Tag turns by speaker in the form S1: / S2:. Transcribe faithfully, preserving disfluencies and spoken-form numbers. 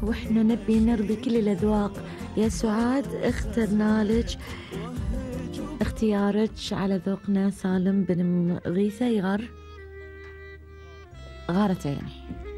S1: واحنا نبي نرضي كل الأذواق. يا سعاد اخترنا لك اختيارك على ذوقنا. سالم بن مغيثة يغار غارت عيني.